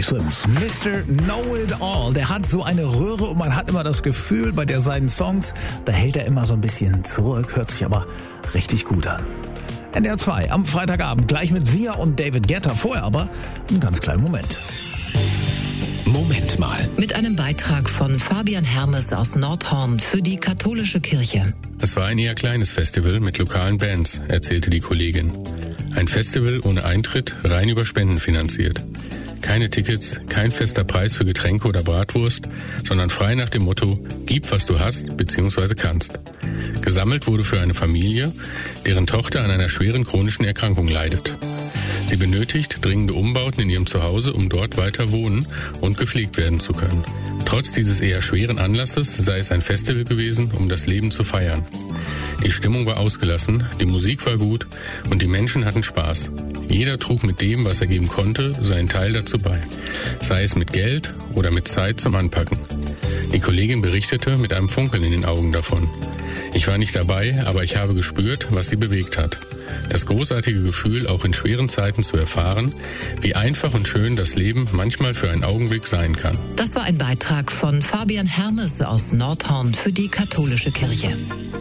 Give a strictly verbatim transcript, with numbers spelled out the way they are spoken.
Sonny Slims. Mister Know-It-All, der hat so eine Röhre und man hat immer das Gefühl, bei der seinen Songs, da hält er immer so ein bisschen zurück, hört sich aber richtig gut an. N D R zwei am Freitagabend, gleich mit Sia und David Guetta, vorher aber einen ganz kleinen Moment. Moment mal. Mit einem Beitrag von Fabian Hermes aus Nordhorn für die katholische Kirche. Es war ein eher kleines Festival mit lokalen Bands, erzählte die Kollegin. Ein Festival ohne Eintritt, rein über Spenden finanziert. Keine Tickets, kein fester Preis für Getränke oder Bratwurst, sondern frei nach dem Motto, gib, was du hast bzw. kannst. Gesammelt wurde für eine Familie, deren Tochter an einer schweren chronischen Erkrankung leidet. Sie benötigt dringende Umbauten in ihrem Zuhause, um dort weiter wohnen und gepflegt werden zu können. Trotz dieses eher schweren Anlasses sei es ein Festival gewesen, um das Leben zu feiern. Die Stimmung war ausgelassen, die Musik war gut und die Menschen hatten Spaß. Jeder trug mit dem, was er geben konnte, seinen Teil dazu bei. Sei es mit Geld oder mit Zeit zum Anpacken. Die Kollegin berichtete mit einem Funkeln in den Augen davon. Ich war nicht dabei, aber ich habe gespürt, was sie bewegt hat. Das großartige Gefühl, auch in schweren Zeiten zu erfahren, wie einfach und schön das Leben manchmal für einen Augenblick sein kann. Das war ein Beitrag von Fabian Hermes aus Nordhorn für die katholische Kirche.